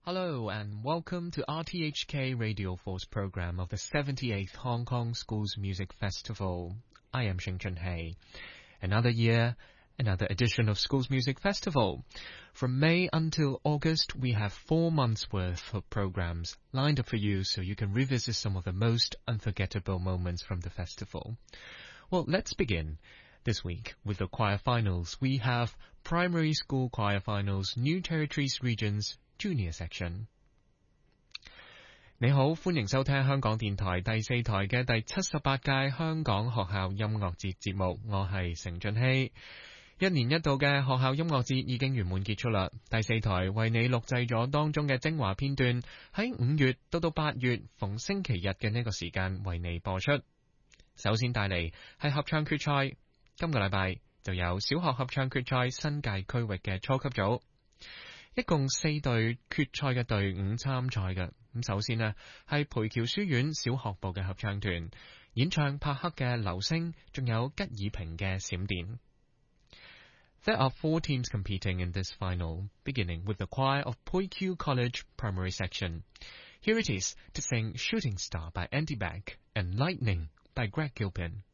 Hello and welcome to RTHK Radio 4's program of the 78th Hong Kong Schools Music Festival. I am Sheng Chun-hei. Another year, another edition of Schools Music Festival. From May until August, we have 4 months worth of programs lined up for you so you can revisit some of the most unforgettable moments from the festival. Well, let's begin. This week, with the choir finals, we have Primary School Choir Finals, New Territories Regions, Junior Section。 你好，歡迎收聽香港電台第4台嘅第78屆香港學校音樂節節目，我係成俊熙。一年一度嘅學校音樂節已經圓滿結束啦，第4台為你錄製咗當中嘅精華片段，喺5月到8月逢星期日嘅呢個時間為你播出。首先帶嚟係合唱決賽，今個禮拜就有小學合唱決賽新界區域嘅初級組。一共4隊決賽嘅隊伍參賽嘅。咁首先呢，係培僑書院小學部嘅合唱團演唱柏克嘅流星，仲有吉爾平嘅閃電。There are 4 teams competing in this final, beginning with the choir of Pui Kyu College Primary Section. Here it is to sing Shooting Star by Andy Beck and Lightning by Greg Gilpin.